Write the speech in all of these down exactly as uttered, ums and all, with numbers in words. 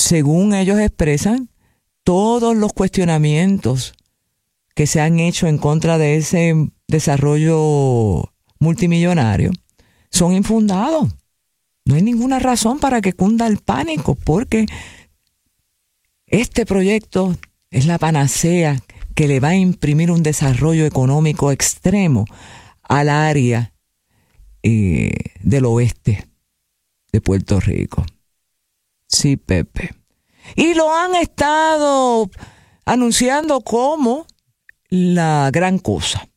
según ellos expresan, todos los cuestionamientos que se han hecho en contra de ese desarrollo multimillonario son infundados. No hay ninguna razón para que cunda el pánico, porque este proyecto es la panacea que le va a imprimir un desarrollo económico extremo al área eh, del oeste de Puerto Rico. Sí, Pepe. Y lo han estado anunciando como la gran cosa,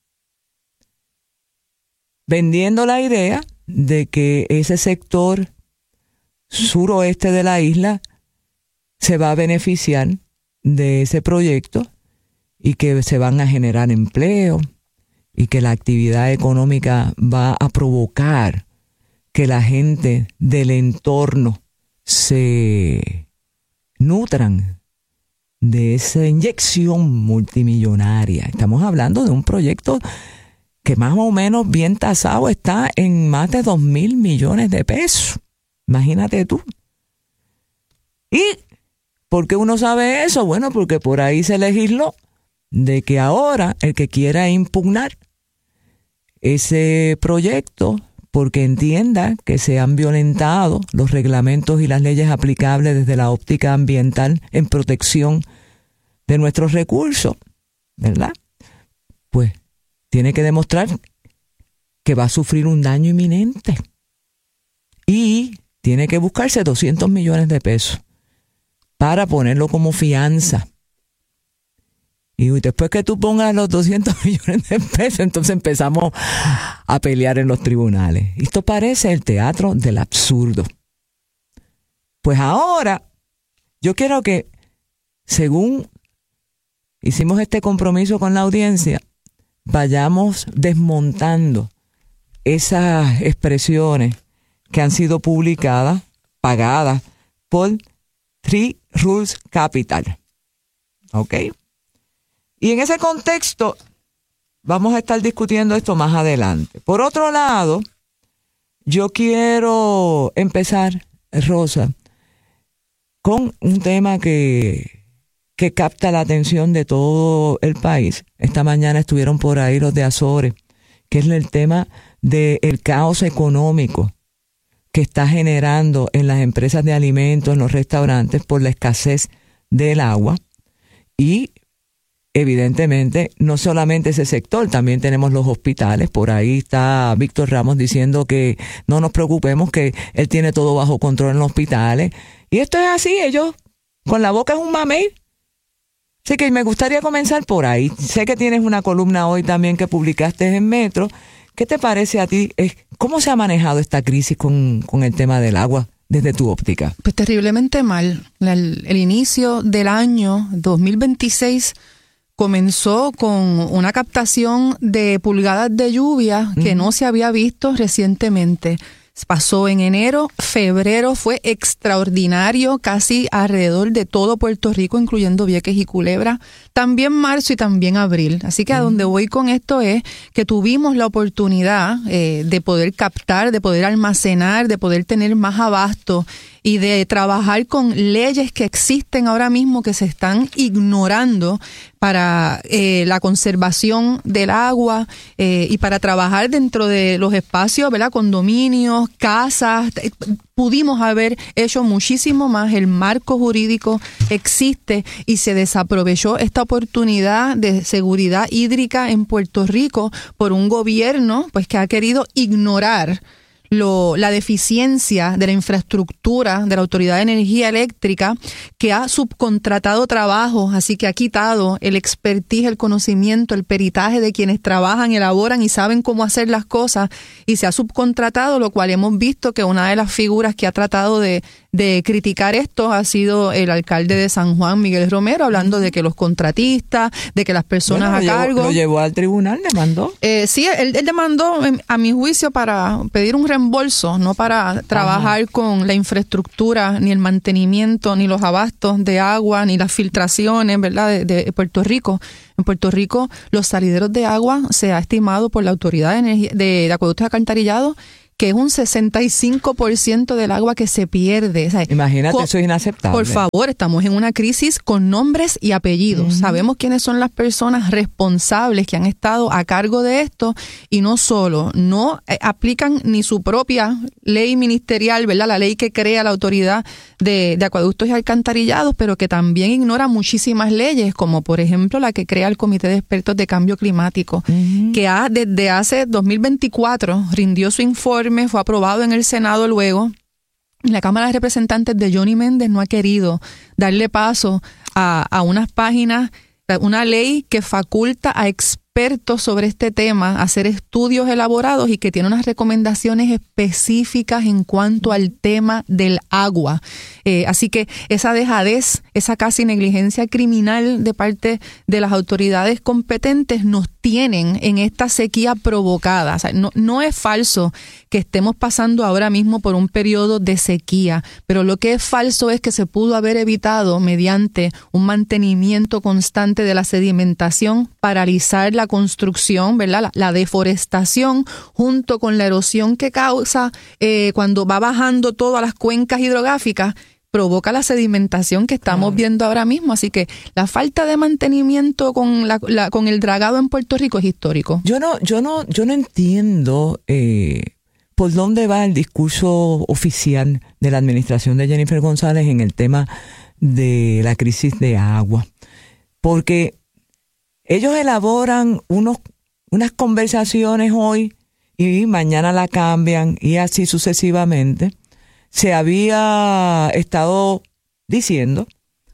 vendiendo la idea de que ese sector suroeste de la isla se va a beneficiar de ese proyecto y que se van a generar empleo y que la actividad económica va a provocar que la gente del entorno se nutran de esa inyección multimillonaria. Estamos hablando de un proyecto que más o menos bien tasado está en más de dos mil millones de pesos. Imagínate tú. ¿Y por qué uno sabe eso? Bueno, porque por ahí se legisló de que ahora el que quiera impugnar ese proyecto porque entienda que se han violentado los reglamentos y las leyes aplicables desde la óptica ambiental en protección de nuestros recursos, ¿verdad? Pues tiene que demostrar que va a sufrir un daño inminente y tiene que buscarse doscientos millones de pesos para ponerlo como fianza. Y después que tú pongas los doscientos millones de pesos, entonces empezamos a pelear en los tribunales. Esto parece el teatro del absurdo. Pues ahora, yo quiero que, según hicimos este compromiso con la audiencia, vayamos desmontando esas expresiones que han sido publicadas, pagadas por Three Rules Capital. ¿Ok? Y en ese contexto vamos a estar discutiendo esto más adelante. Por otro lado, yo quiero empezar, Rosa, con un tema que, que capta la atención de todo el país. Esta mañana estuvieron por ahí los de Azores, que es el tema del caos económico que está generando en las empresas de alimentos, en los restaurantes, por la escasez del agua. Y evidentemente, no solamente ese sector, también tenemos los hospitales. Por ahí está Víctor Ramos diciendo que no nos preocupemos, que él tiene todo bajo control en los hospitales. Y esto es así, ellos con la boca es un mamey. Así que me gustaría comenzar por ahí. Sé que tienes una columna hoy también que publicaste en Metro. ¿Qué te parece a ti? ¿Cómo se ha manejado esta crisis con, con el tema del agua desde tu óptica? Pues terriblemente mal. El, el inicio del año dos mil veintiséis comenzó con una captación de pulgadas de lluvia que uh-huh. no se había visto recientemente. Pasó en enero, febrero fue extraordinario, casi alrededor de todo Puerto Rico, incluyendo Vieques y Culebra. También marzo y también abril. Así que a donde voy con esto es que tuvimos la oportunidad eh, de poder captar, de poder almacenar, de poder tener más abasto y de trabajar con leyes que existen ahora mismo que se están ignorando para eh, la conservación del agua eh, y para trabajar dentro de los espacios, ¿verdad? Condominios, casas. Pudimos haber hecho muchísimo más. El marco jurídico existe y se desaprovechó esta oportunidad de seguridad hídrica en Puerto Rico por un gobierno pues que ha querido ignorar Lo, la deficiencia de la infraestructura de la Autoridad de Energía Eléctrica, que ha subcontratado trabajos, así que ha quitado el expertise, el conocimiento, el peritaje de quienes trabajan, elaboran y saben cómo hacer las cosas, y se ha subcontratado, lo cual hemos visto que una de las figuras que ha tratado de, de criticar esto ha sido el alcalde de San Juan, Miguel Romero, hablando de que los contratistas, de que las personas bueno, a cargo... Llevó, lo llevó al tribunal, demandó. Eh, sí, él, él demandó, a mi juicio, para pedir un reembolso, no para trabajar Ajá. con la infraestructura, ni el mantenimiento, ni los abastos de agua, ni las filtraciones, ¿verdad?, de, de Puerto Rico. En Puerto Rico, los salideros de agua se ha estimado por la Autoridad de, Energía, de, de Acueductos y Alcantarillado que es un sesenta y cinco por ciento del agua que se pierde. O sea, imagínate, co- eso es inaceptable. Por favor, estamos en una crisis con nombres y apellidos. Uh-huh. Sabemos quiénes son las personas responsables que han estado a cargo de esto y no solo, no eh, aplican ni su propia ley ministerial, ¿verdad? La ley que crea la autoridad de, de acueductos y alcantarillados, pero que también ignora muchísimas leyes, como por ejemplo la que crea el Comité de Expertos de Cambio Climático, uh-huh. que ha, desde hace dos mil veinticuatro rindió su informe, fue aprobado en el Senado luego. La Cámara de Representantes de Johnny Méndez no ha querido darle paso a, a unas páginas, una ley que faculta a expertos sobre este tema a hacer estudios elaborados y que tiene unas recomendaciones específicas en cuanto al tema del agua. Eh, así que esa dejadez, esa casi negligencia criminal de parte de las autoridades competentes nos tienen en esta sequía provocada. O sea, no, no es falso que estemos pasando ahora mismo por un periodo de sequía, pero lo que es falso es que se pudo haber evitado mediante un mantenimiento constante de la sedimentación, paralizar la construcción, ¿verdad? La, la deforestación junto con la erosión que causa eh, cuando va bajando todo a las cuencas hidrográficas, provoca la sedimentación que estamos viendo ahora mismo. Así que la falta de mantenimiento con la, la con el dragado en Puerto Rico es histórico. Yo no, yo no, yo no entiendo eh, por dónde va el discurso oficial de la administración de Jennifer González en el tema de la crisis de agua. Porque ellos elaboran unos, unas conversaciones hoy y mañana la cambian y así sucesivamente. Se había estado diciendo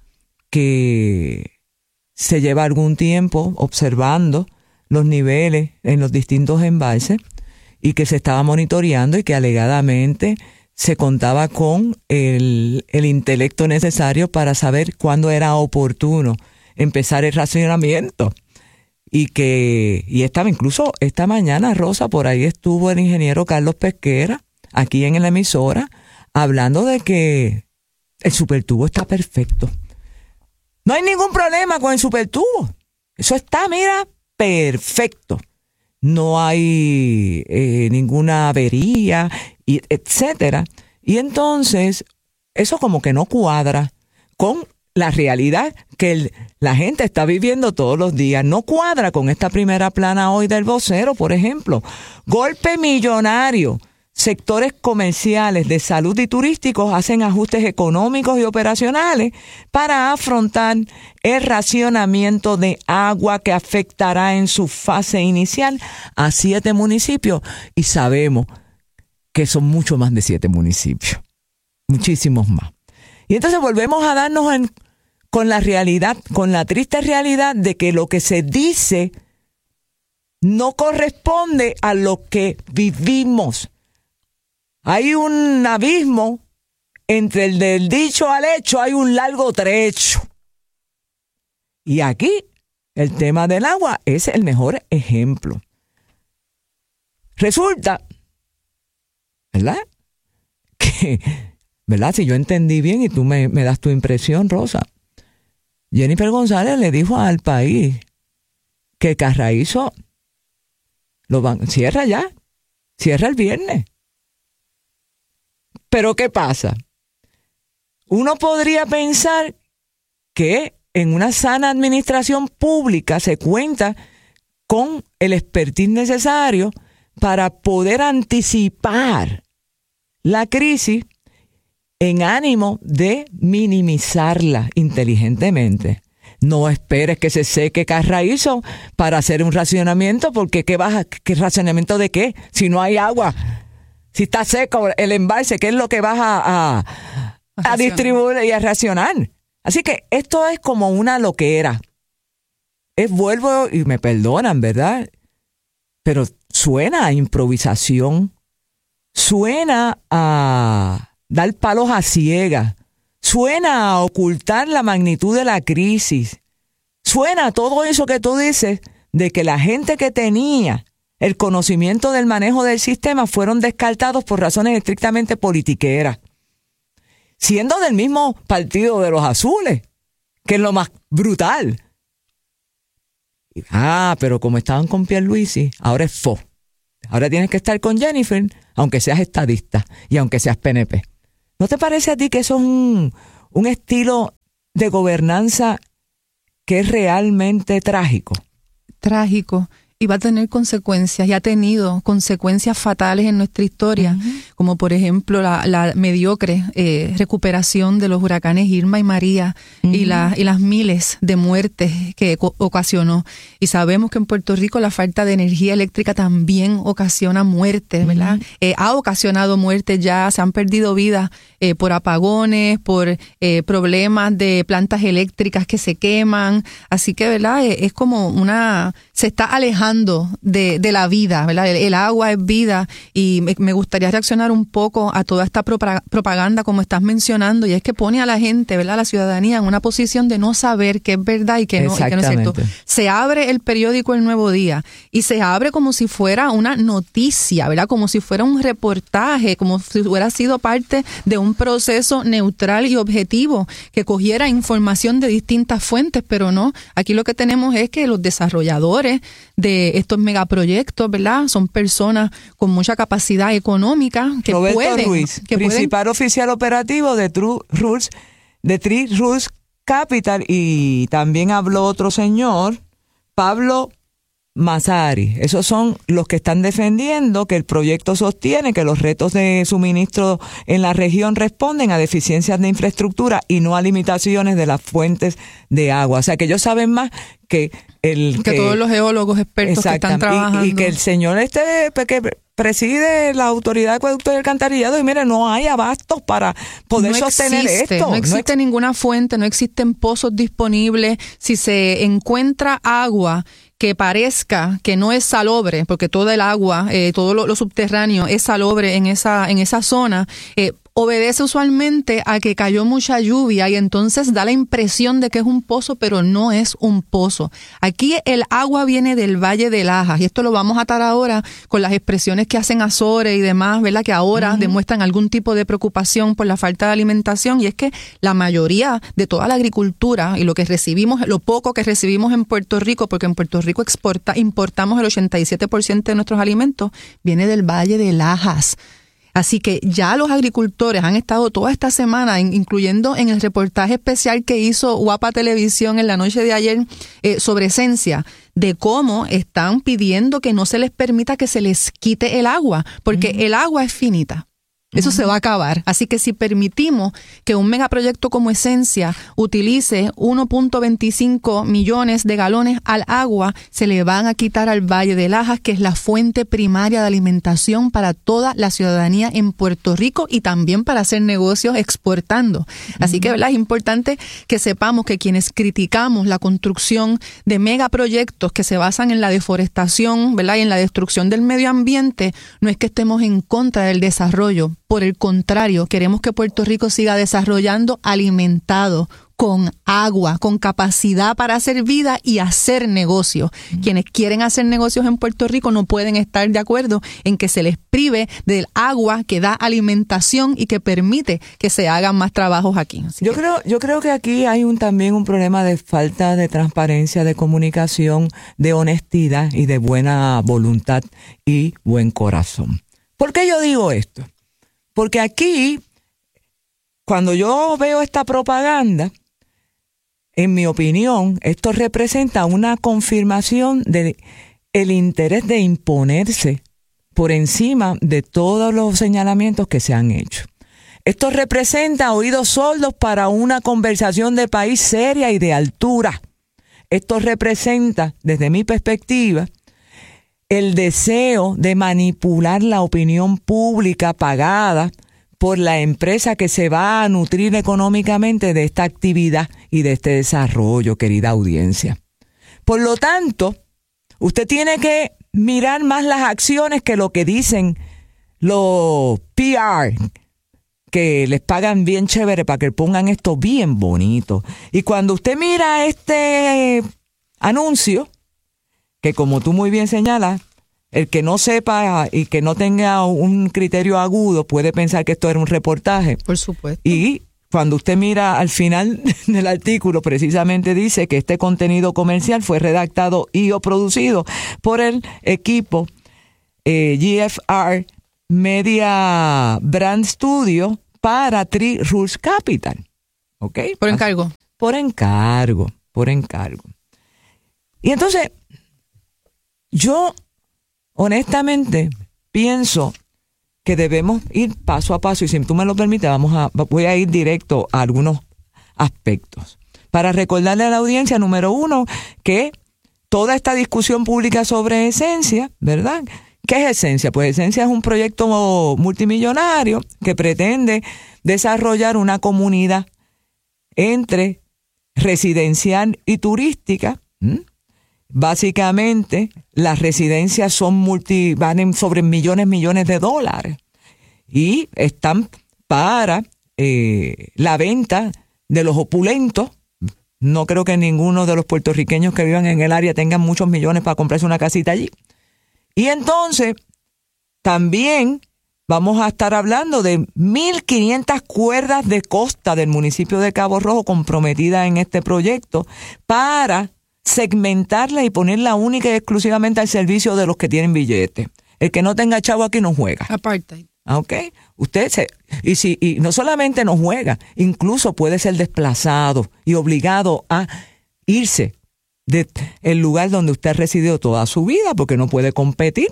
que se lleva algún tiempo observando los niveles en los distintos embalses y que se estaba monitoreando y que alegadamente se contaba con el, el intelecto necesario para saber cuándo era oportuno empezar el racionamiento. Y que, y estaba incluso esta mañana, Rosa, por ahí estuvo el ingeniero Carlos Pesquera, aquí en la emisora, hablando de que el supertubo está perfecto. No hay ningún problema con el supertubo. Eso está, mira, perfecto. No hay eh, ninguna avería, y etcétera. Y entonces, eso como que no cuadra con la realidad que el, la gente está viviendo todos los días. No cuadra con esta primera plana hoy del vocero, por ejemplo. Golpe millonario. Sectores comerciales, de salud y turísticos hacen ajustes económicos y operacionales para afrontar el racionamiento de agua que afectará en su fase inicial a siete municipios. Y sabemos que son mucho más de siete municipios. Muchísimos más. Y entonces volvemos a darnos en, con la realidad, con la triste realidad de que lo que se dice no corresponde a lo que vivimos. Hay un abismo entre el del dicho al hecho, hay un largo trecho. Y aquí el tema del agua es el mejor ejemplo. Resulta, ¿verdad? Que, ¿verdad? Si yo entendí bien y tú me, me das tu impresión, Rosa. Jennifer González le dijo al país que Carraízo lo van, cierra ya, cierra el viernes. Pero ¿qué pasa? Uno podría pensar que en una sana administración pública se cuenta con el expertise necesario para poder anticipar la crisis en ánimo de minimizarla inteligentemente. No esperes que se seque Carraízo para hacer un racionamiento, porque ¿qué vas a, qué racionamiento de qué? Si no hay agua. Si está seco el embalse, ¿qué es lo que vas a, a, a, a distribuir y a racionar? Así que esto es como una loquera. Es, vuelvo, y me perdonan, ¿verdad? Pero suena a improvisación. Suena a dar palos a ciegas. Suena a ocultar la magnitud de la crisis. Suena a todo eso que tú dices de que la gente que tenía el conocimiento del manejo del sistema fueron descartados por razones estrictamente politiqueras. Siendo del mismo partido de los azules, que es lo más brutal. Ah, pero como estaban con Pierluisi, ahora es F O. Ahora tienes que estar con Jennifer, aunque seas estadista y aunque seas P N P. ¿No te parece a ti que eso es un, un estilo de gobernanza que es realmente trágico? Trágico. Y va a tener consecuencias, y ha tenido consecuencias fatales en nuestra historia, uh-huh. como por ejemplo la, la mediocre eh, recuperación de los huracanes Irma y María, uh-huh. y, la, y las miles de muertes que co- ocasionó. Y sabemos que en Puerto Rico la falta de energía eléctrica también ocasiona muertes, ¿verdad? Uh-huh. Eh, ha ocasionado muertes ya, se han perdido vidas eh, por apagones, por eh, problemas de plantas eléctricas que se queman. Así que, ¿verdad? Eh, es como una... se está alejando De, de la vida, ¿verdad? El, el agua es vida, y me, me gustaría reaccionar un poco a toda esta propaganda como estás mencionando, y es que pone a la gente, ¿verdad? A la ciudadanía en una posición de no saber qué es verdad y qué no, y qué no es cierto. Se abre el periódico El Nuevo Día y se abre como si fuera una noticia, ¿verdad? Como si fuera un reportaje, como si hubiera sido parte de un proceso neutral y objetivo que cogiera información de distintas fuentes, pero no. Aquí lo que tenemos es que los desarrolladores de estos megaproyectos, ¿verdad? Son personas con mucha capacidad económica que Roberto pueden... Ruiz, que principal pueden, oficial operativo de True Roots, de Tree Roots Capital, y también habló otro señor, Pablo Massari. Esos son los que están defendiendo que el proyecto sostiene que los retos de suministro en la región responden a deficiencias de infraestructura y no a limitaciones de las fuentes de agua. O sea, que ellos saben más que el... Que, que todos los geólogos expertos que están trabajando. Y, y que el señor este que preside la Autoridad de Acueducto y Alcantarillado, y mire, no hay abastos para poder no sostener existe, esto. No existe no ex- ninguna fuente, no existen pozos disponibles. Si se encuentra agua que parezca que no es salobre, porque toda el agua, eh, todo lo, lo subterráneo es salobre en esa, en esa zona, eh, obedece usualmente a que cayó mucha lluvia y entonces da la impresión de que es un pozo, pero no es un pozo. Aquí el agua viene del Valle de Lajas, y esto lo vamos a atar ahora con las expresiones que hacen Azores y demás, ¿verdad? Que ahora uh-huh. demuestran algún tipo de preocupación por la falta de alimentación, y es que la mayoría de toda la agricultura y lo que recibimos, lo poco que recibimos en Puerto Rico, porque en Puerto Rico exporta, importamos el ochenta y siete por ciento de nuestros alimentos, viene del Valle de Lajas. Así que ya los agricultores han estado toda esta semana, incluyendo en el reportaje especial que hizo Guapa Televisión en la noche de ayer eh, sobre Esencia, de cómo están pidiendo que no se les permita que se les quite el agua, porque uh-huh. el agua es finita. Eso uh-huh. se va a acabar. Así que si permitimos que un megaproyecto como Esencia utilice uno punto veinticinco millones de galones al agua, se le van a quitar al Valle de Lajas, que es la fuente primaria de alimentación para toda la ciudadanía en Puerto Rico y también para hacer negocios exportando. Así uh-huh. que, ¿verdad? Es importante que sepamos que quienes criticamos la construcción de megaproyectos que se basan en la deforestación, ¿verdad? Y en la destrucción del medio ambiente, no es que estemos en contra del desarrollo. Por el contrario, queremos que Puerto Rico siga desarrollando alimentado, con agua, con capacidad para hacer vida y hacer negocios. Mm. Quienes quieren hacer negocios en Puerto Rico no pueden estar de acuerdo en que se les prive del agua que da alimentación y que permite que se hagan más trabajos aquí. Así yo que, creo, yo creo que aquí hay un también un problema de falta de transparencia, de comunicación, de honestidad y de buena voluntad y buen corazón. ¿Por qué yo digo esto? Porque aquí, cuando yo veo esta propaganda, en mi opinión, esto representa una confirmación del interés de imponerse por encima de todos los señalamientos que se han hecho. Esto representa oídos sordos para una conversación de país seria y de altura. Esto representa, desde mi perspectiva, el deseo de manipular la opinión pública pagada por la empresa que se va a nutrir económicamente de esta actividad y de este desarrollo, querida audiencia. Por lo tanto, usted tiene que mirar más las acciones que lo que dicen los P R, que les pagan bien chévere para que pongan esto bien bonito. Y cuando usted mira este anuncio, que como tú muy bien señalas, el que no sepa y que no tenga un criterio agudo puede pensar que esto era un reportaje. Por supuesto. Y cuando usted mira al final del artículo, precisamente dice que este contenido comercial fue redactado y o producido por el equipo eh, G F R Media Brand Studio para Tree Roots Capital. ¿Ok? Por encargo. Por encargo, por encargo. Y entonces, yo honestamente pienso que debemos ir paso a paso, y si tú me lo permites, vamos a, voy a ir directo a algunos aspectos. Para recordarle a la audiencia, número uno, que toda esta discusión pública sobre Esencia, ¿verdad? ¿Qué es Esencia? Pues Esencia es un proyecto multimillonario que pretende desarrollar una comunidad entre residencial y turística. ¿Mm? Básicamente, las residencias son multi, van en sobre millones, millones de dólares y están para eh, la venta de los opulentos. No creo que ninguno de los puertorriqueños que vivan en el área tengan muchos millones para comprarse una casita allí. Y entonces, también vamos a estar hablando de mil quinientas cuerdas de costa del municipio de Cabo Rojo comprometidas en este proyecto para segmentarla y ponerla única y exclusivamente al servicio de los que tienen billetes. El que no tenga chavo aquí no juega. Apartheid. ¿Ok? Usted se, y si y no solamente no juega, incluso puede ser desplazado y obligado a irse del lugar donde usted ha residido toda su vida porque no puede competir.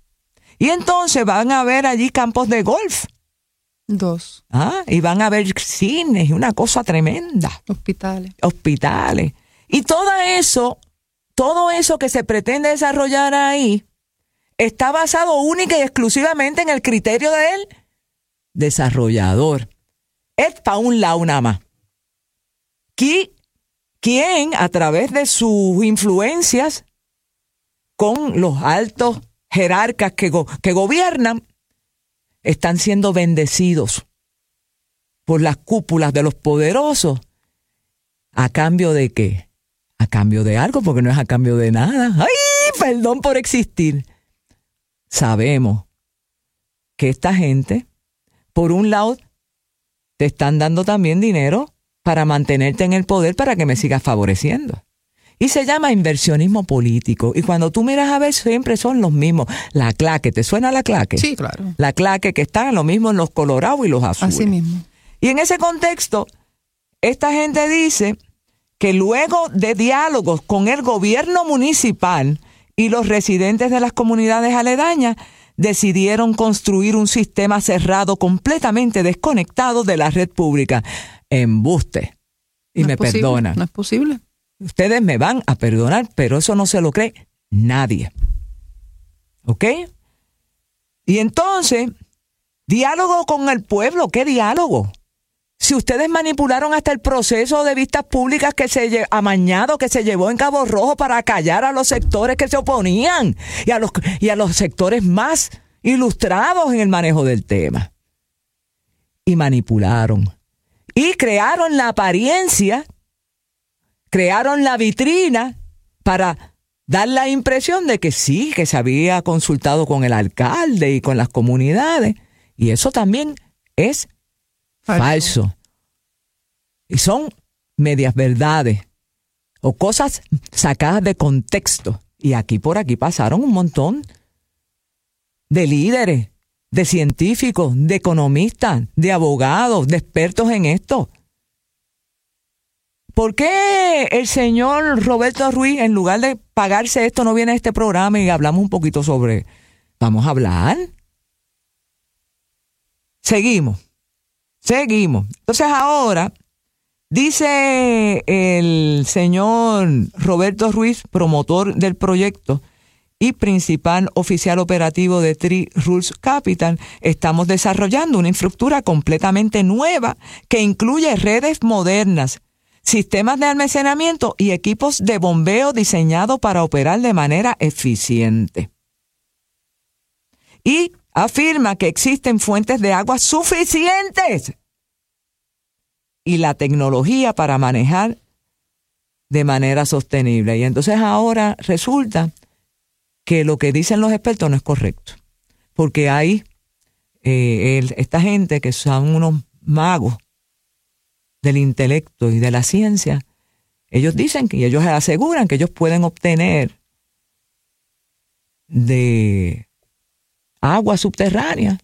Y entonces van a haber allí campos de golf. Dos. Ah, y van a haber cines, una cosa tremenda. Hospitales. Hospitales. Y todo eso, todo eso que se pretende desarrollar ahí, está basado única y exclusivamente en el criterio del desarrollador. Es para un lado nada más. ¿Qui, ¿Quién, a través de sus influencias con los altos jerarcas que, go, que gobiernan, están siendo bendecidos por las cúpulas de los poderosos? ¿A cambio de qué? A cambio de algo, porque no es a cambio de nada. ¡Ay, perdón por existir! Sabemos que esta gente, por un lado, te están dando también dinero para mantenerte en el poder para que me sigas favoreciendo. Y se llama inversionismo político. Y cuando tú miras a ver, siempre son los mismos. La claque, ¿te suena la claque? Sí, claro. La claque que están lo mismo en los colorados y los azules. Así mismo. Y en ese contexto, esta gente dice que luego de diálogos con el gobierno municipal y los residentes de las comunidades aledañas, decidieron construir un sistema cerrado completamente desconectado de la red pública. Embuste. Y no me perdonan. No es posible. Ustedes me van a perdonar, pero eso no se lo cree nadie. ¿Ok? Y entonces, diálogo con el pueblo. ¿Qué diálogo? Si ustedes manipularon hasta el proceso de vistas públicas que se amañado que se llevó en Cabo Rojo para callar a los sectores que se oponían y a los, y a los sectores más ilustrados en el manejo del tema. Y manipularon. Y crearon la apariencia, crearon la vitrina para dar la impresión de que sí, que se había consultado con el alcalde y con las comunidades. Y eso también es falso. falso. Y son medias verdades o cosas sacadas de contexto. Y aquí por aquí pasaron un montón de líderes, de científicos, de economistas, de abogados, de expertos en esto. ¿Por qué el señor Roberto Ruiz, en lugar de pagarse esto, no viene a este programa y hablamos un poquito sobre... Vamos a hablar. Seguimos. Seguimos. Entonces ahora, dice el señor Roberto Ruiz, promotor del proyecto y principal oficial operativo de Tree Roots Capital, estamos desarrollando una infraestructura completamente nueva que incluye redes modernas, sistemas de almacenamiento y equipos de bombeo diseñados para operar de manera eficiente. Y afirma que existen fuentes de agua suficientes y la tecnología para manejar de manera sostenible. Y entonces ahora resulta que lo que dicen los expertos no es correcto, porque hay eh, el, esta gente que son unos magos del intelecto y de la ciencia. Ellos dicen que, y ellos aseguran que ellos pueden obtener de agua subterránea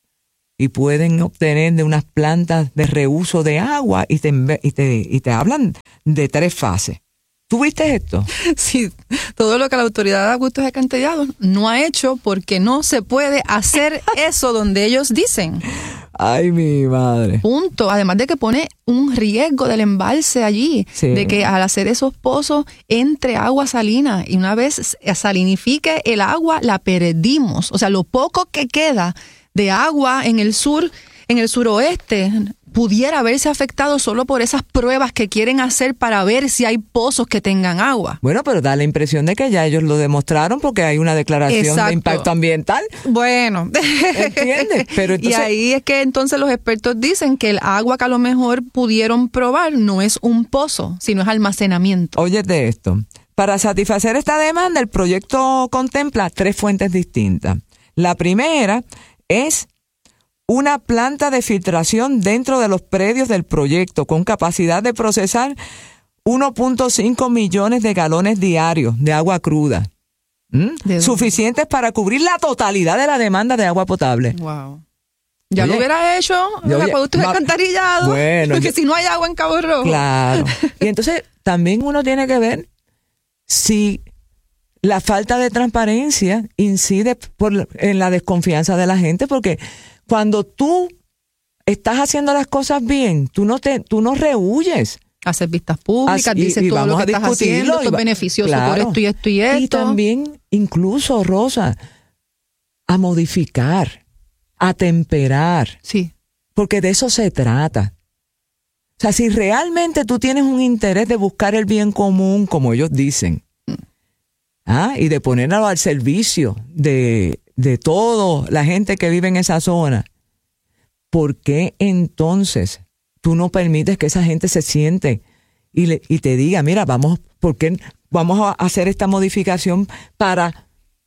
y pueden obtener de unas plantas de reuso de agua y te, y te, y te hablan de tres fases. ¿Tú viste esto? Sí, todo lo que la autoridad de acueductos y alcantarillados no ha hecho porque no se puede hacer eso donde ellos dicen. Ay, mi madre. Punto. Además de que pone un riesgo del embalse allí, sí. de que al hacer esos pozos entre agua salina y una vez salinifique el agua, la perdimos. O sea, lo poco que queda de agua en el sur, en el suroeste, pudiera haberse afectado solo por esas pruebas que quieren hacer para ver si hay pozos que tengan agua. Bueno, pero da la impresión de que ya ellos lo demostraron porque hay una declaración Exacto. de impacto ambiental. Bueno. ¿Entiendes? Pero entonces, y ahí es que entonces los expertos dicen que el agua que a lo mejor pudieron probar no es un pozo, sino es almacenamiento. Óyete esto. Para satisfacer esta demanda, el proyecto contempla tres fuentes distintas. La primera es una planta de filtración dentro de los predios del proyecto con capacidad de procesar uno punto cinco millones de galones diarios de agua cruda, ¿Mm? suficientes para cubrir la totalidad de la demanda de agua potable. Wow. Ya Oye, lo hubiera hecho el acueducto alcantarillado, bueno, porque yo, si no hay agua en Cabo Rojo. Claro. Y entonces también uno tiene que ver si la falta de transparencia incide por, en la desconfianza de la gente, porque cuando tú estás haciendo las cosas bien, tú no te, tú no rehuyes. Haces vistas públicas, Así, dices y, y todo lo que estás haciendo, esto es beneficioso claro. por esto y esto y esto. Y también, incluso, Rosa, a modificar, a temperar. Sí. Porque de eso se trata. O sea, si realmente tú tienes un interés de buscar el bien común, como ellos dicen, mm. ¿ah? y de ponerlo al servicio de... de toda la gente que vive en esa zona, ¿por qué entonces tú no permites que esa gente se siente y, le, y te diga, mira, vamos, ¿por qué vamos a hacer esta modificación para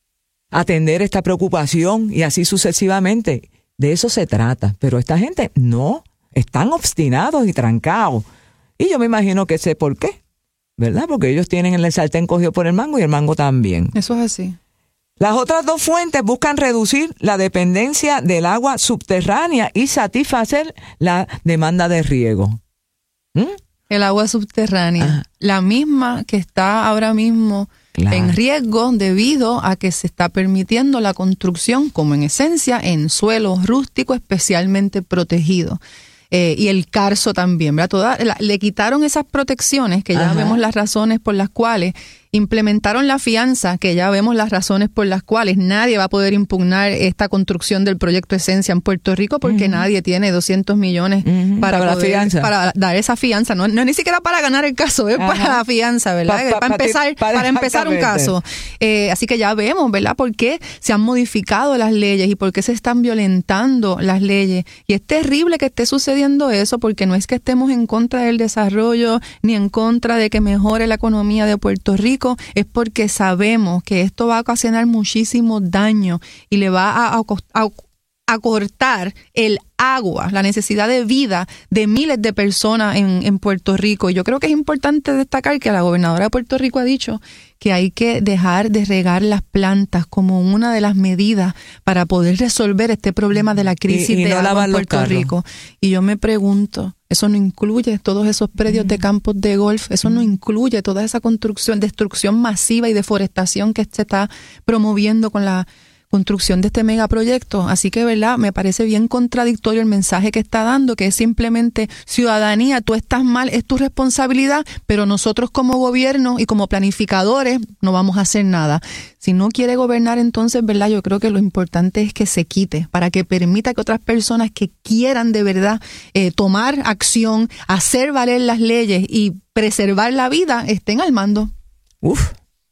atender esta preocupación y así sucesivamente? De eso se trata, pero esta gente no, están obstinados y trancados. Y yo me imagino que sé por qué, ¿verdad? Porque ellos tienen el sartén cogido por el mango y el mango también. Eso es así. Las otras dos fuentes buscan reducir la dependencia del agua subterránea y satisfacer la demanda de riego. ¿Mm? El agua subterránea, Ajá. la misma que está ahora mismo claro. en riesgo debido a que se está permitiendo la construcción, como en esencia, en suelo rústico especialmente protegido. Eh, y el carso también, ¿verdad? Toda, la, le quitaron esas protecciones, que ya Ajá. vemos las razones por las cuales implementaron la fianza, que ya vemos las razones por las cuales nadie va a poder impugnar esta construcción del proyecto Esencia en Puerto Rico, porque uh-huh. nadie tiene doscientos millones uh-huh. para, para, poder, la fianza. para dar esa fianza. No, no es ni siquiera para ganar el caso, es Ajá. para la fianza, ¿verdad? Pa, pa, para empezar, pa, para empezar un caso. Eh, así que ya vemos, ¿verdad? Por qué se han modificado las leyes y por qué se están violentando las leyes. Y es terrible que esté sucediendo eso, porque no es que estemos en contra del desarrollo ni en contra de que mejore la economía de Puerto Rico, es porque sabemos que esto va a ocasionar muchísimo daño y le va a, a, a, a cortar el agua, la necesidad de vida de miles de personas en, en Puerto Rico. Y yo creo que es importante destacar que la gobernadora de Puerto Rico ha dicho que hay que dejar de regar las plantas como una de las medidas para poder resolver este problema de la crisis y, y de no agua en Puerto Rico. Y yo me pregunto, eso no incluye todos esos predios mm. de campos de golf, eso mm. no incluye toda esa construcción, destrucción masiva y deforestación que se está promoviendo con la construcción de este megaproyecto. Así que, ¿verdad? Me parece bien contradictorio el mensaje que está dando, que es simplemente ciudadanía, tú estás mal, es tu responsabilidad, pero nosotros como gobierno y como planificadores no vamos a hacer nada. Si no quiere gobernar, entonces, ¿verdad? Yo creo que lo importante es que se quite, para que permita que otras personas que quieran de verdad eh, tomar acción, hacer valer las leyes y preservar la vida, estén al mando. Uf.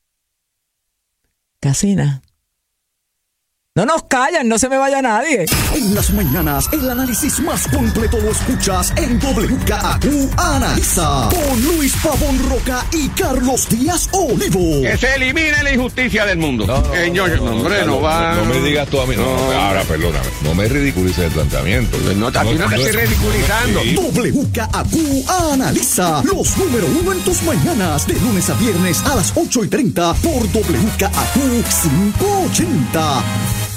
Casina. No nos callan, no se me vaya nadie. En las mañanas, el análisis más completo lo escuchas en W K A Q Analiza, con Luis Pavón Roca y Carlos Díaz Olivo. Que se elimine la injusticia del mundo. No, no, eh, yo, no, no, hombre, no, no, no va. No me digas tú a mí. No, no, ahora, perdóname. No me ridiculices el planteamiento. No, no, no te estoy ridiculizando. Sí. W K A Q Analiza, los número uno en tus mañanas, de lunes a viernes a las ocho y treinta por W K A Q quinientos ochenta.